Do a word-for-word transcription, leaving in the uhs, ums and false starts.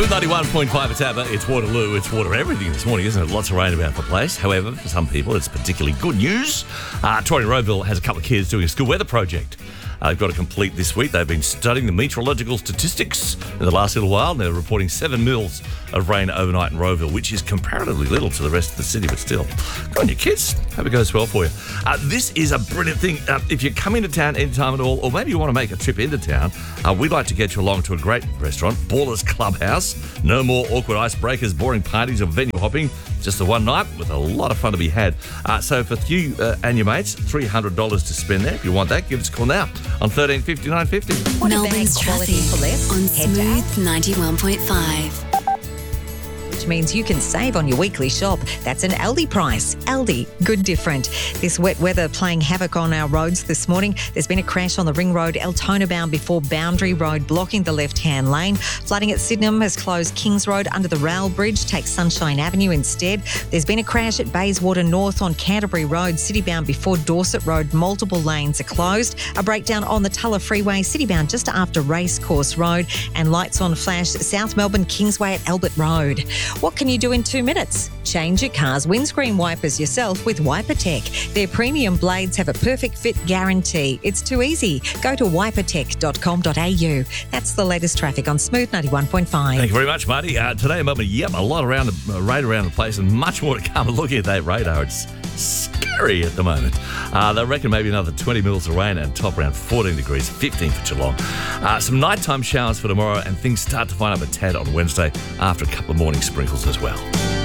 Smooth ninety-one point five at Tabba. It's Waterloo. It's water everything this morning, isn't it? Lots of rain about the place. However, for some people, it's particularly good news. Uh, Torrey Roadville has a couple of kids doing a school weather project. Uh, they've got to complete this week. They've been studying the meteorological statistics in the last little while, and they're reporting seven mils of rain overnight in Roeville, which is comparatively little to the rest of the city, but still. Go on, you kids. Hope it goes well for you. Uh, this is a brilliant thing. Uh, if you're coming to town anytime at all, or maybe you want to make a trip into town, uh, we'd like to get you along to a great restaurant, Ballers Clubhouse. No more awkward icebreakers, boring parties, or venue hopping. Just the one night with a lot of fun to be had. Uh, so for you uh, and your mates, three hundred dollars to spend there. If you want that, give us a call now on thirteen fifty-nine fifty. Melbourne's traffic on Smooth ninety-one point five. Which means you can save on your weekly shop. That's an Aldi price. Aldi, good different. This wet weather playing havoc on our roads this morning. There's been a crash on the Ring Road, Altona bound before Boundary Road, blocking the left-hand lane. Flooding at Sydenham has closed Kings Road under the rail bridge. Take Sunshine Avenue instead. There's been a crash at Bayswater North on Canterbury Road, city bound before Dorset Road. Multiple lanes are closed. A breakdown on the Tulla Freeway, city bound just after Racecourse Road. And lights on flash, South Melbourne Kingsway at Albert Road. What can you do in two minutes? Change your car's windscreen wipers yourself with WiperTech. Their premium blades have a perfect fit guarantee. It's too easy. Go to wipertech dot com dot a u. That's the latest traffic on Smooth ninety-one point five. Thank you very much, Marty. Uh, today in Melbourne, yep, a lot around the uh, rain around the place and much more to come. Looking at that radar, it's scary at the moment. Uh, they reckon maybe another twenty mils of rain and top around fourteen degrees, fifteen for Geelong. Uh, some nighttime showers for tomorrow, and things start to fine up a tad on Wednesday after a couple of morning sprinkles as well.